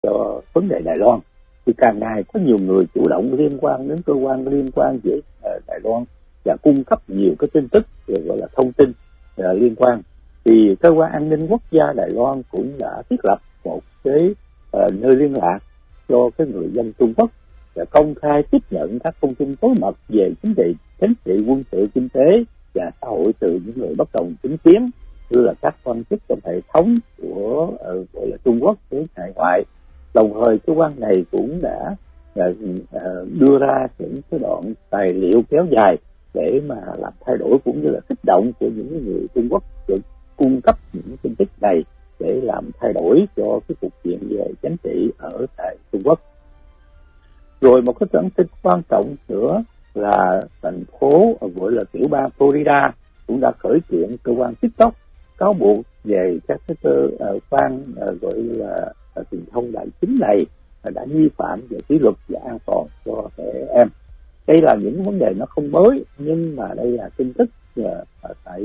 cho vấn đề Đài Loan. Thì càng ngày có nhiều người chủ động liên quan đến cơ quan liên quan với Đài Loan và cung cấp nhiều cái tin tức gọi là thông tin liên quan. Thì cơ quan an ninh quốc gia Đài Loan cũng đã thiết lập một cái nơi liên lạc cho cái người dân Trung Quốc và công khai tiếp nhận các thông tin tối mật về chính trị, quân sự, kinh tế và xã hội từ những người bất đồng chính kiến như là các quan chức trong hệ thống của gọi là Trung Quốc với hải ngoại. Đồng thời cơ quan này cũng đã đưa ra những cái đoạn tài liệu kéo dài để mà làm thay đổi cũng như là kích động của những người Trung Quốc để cung cấp những tin tức này để làm thay đổi cho cái cục diện về chính trị ở tại Trung Quốc. Rồi một cái thông tin quan trọng nữa là thành phố gọi là tiểu bang Florida cũng đã khởi kiện cơ quan TikTok cáo buộc về các cái cơ quan gọi là truyền thông đại chúng này đã vi phạm về kỷ luật và an toàn cho trẻ em. Đây là những vấn đề nó không mới, nhưng mà đây là tin tức tại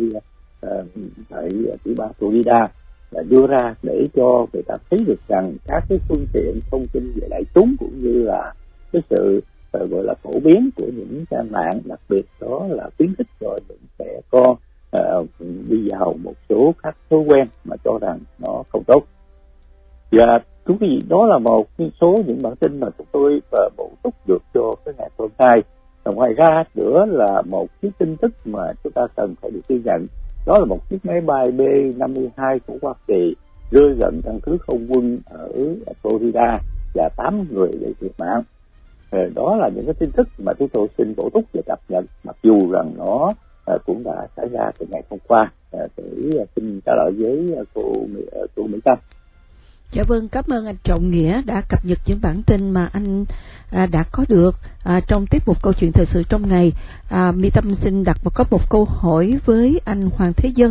tiểu bang Florida là đưa ra để cho người ta thấy được rằng các cái phương tiện thông tin về đại chúng cũng như là cái sự gọi là phổ biến của những trang mạng, đặc biệt đó là khuyến khích cho những trẻ con đi vào một số các thói quen mà cho rằng nó không tốt. Và thú vị, đó là một số những bản tin mà chúng tôi bổ túc được cho cái ngày hôm nay. Và ngoài ra nữa là một cái tin tức mà chúng ta cần phải được ghi nhận, đó là một chiếc máy bay B-52 của Hoa Kỳ rơi gần căn cứ không quân ở Florida và 8 người bị thiệt mạng. Đó là những cái tin tức mà chúng tôi xin bổ túc và cập nhật, mặc dù rằng nó cũng đã xảy ra từ ngày hôm qua. Để xin trả lời với cô Mỹ Tâm. Dạ vâng, cảm ơn anh Trọng Nghĩa đã cập nhật những bản tin mà anh đã có được trong tiết mục câu chuyện thời sự trong ngày. Mỹ Tâm xin đặt có một câu hỏi với anh Hoàng Thế Dân.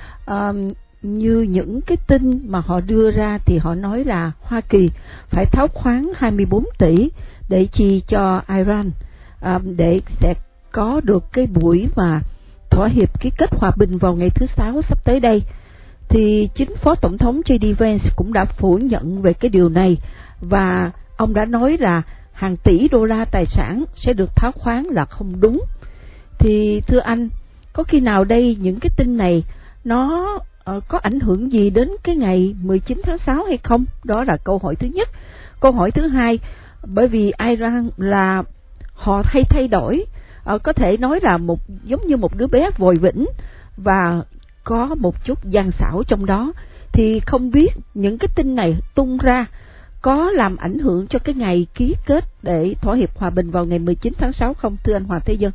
Như những cái tin mà họ đưa ra thì họ nói là Hoa Kỳ phải tháo khoáng 24 tỷ để chi cho Iran, để sẽ có được cái buổi mà thỏa hiệp ký kết hòa bình vào ngày thứ Sáu sắp tới đây. Thì chính Phó Tổng thống J.D. Vance cũng đã phủ nhận về cái điều này, và ông đã nói là hàng tỷ đô la tài sản sẽ được tháo khoáng là không đúng. Thì thưa anh, có khi nào đây những cái tin này nó có ảnh hưởng gì đến cái ngày 19 tháng 6 hay không? Đó là câu hỏi thứ nhất. Câu hỏi thứ hai, bởi vì Iran là họ thay đổi, có thể nói là giống như một đứa bé vòi vĩnh và có một chút gian xảo trong đó, thì không biết những cái tin này tung ra có làm ảnh hưởng cho cái ngày ký kết để thỏa hiệp hòa bình vào ngày 19 tháng 6 không, thưa anh Hoàng Thế Dân?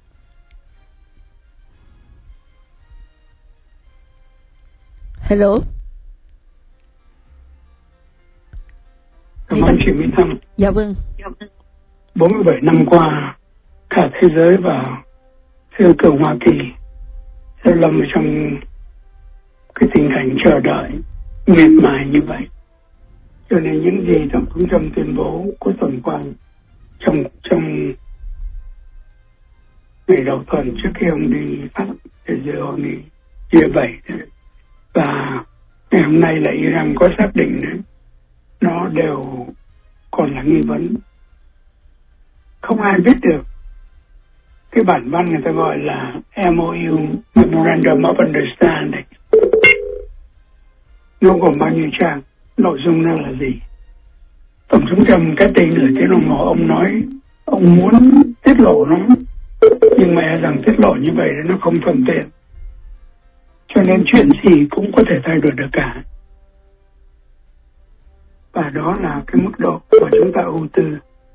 Hello. Cảm ơn chị Mỹ Tâm. Dạ vâng. 47 năm qua, cả thế giới và siêu cường Hoa Kỳ sẽ lâm trong cái tình cảnh chờ đợi miệt mài như vậy. Cho nên những gì Tổng thống Trump tuyên bố có tầm quan trong ngày đầu tuần trước khi ông đi Pháp để dự hội nghị G7, và ngày hôm nay là Iran có xác định đấy, nó đều còn là nghi vấn. Không ai biết được cái bản văn người ta gọi là MOU, Memorandum of Understanding, nó gồm bao nhiêu trang, nội dung nó là gì. Tổng thống Trump cách đây nửa tiếng đồng hồ ông nói ông muốn tiết lộ nó, nhưng mà rằng tiết lộ như vậy nó không thuận tiện, cho nên chuyện gì cũng có thể thay đổi được cả. Và đó là cái mức độ mà chúng ta ưu tư.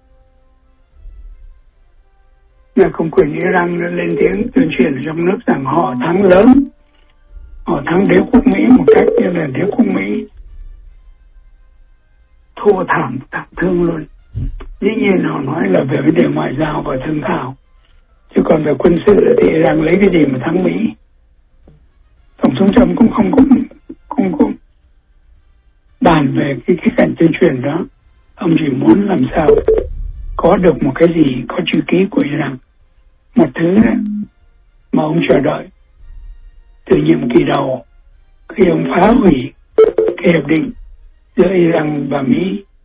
Nhà cầm quyền Iran lên tiếng tuyên truyền ở trong nước rằng họ thắng lớn, họ thắng đế quốc Mỹ một cách như là đế quốc Mỹ thua thảm thương luôn. Dĩ nhiên họ nói là về vấn đề ngoại giao và thương thảo, chứ còn về quân sự thì Iran lấy cái gì mà thắng Mỹ. Tổng thống Trump cũng không có bàn về cái cảnh tuyên truyền đó. Ông chỉ muốn làm sao có được một cái gì có chữ ký của Iran, một thứ mà ông chờ đợi từ nhiệm kỳ đầu khi ông phá hủy cái hiệp định giữa Iran và Mỹ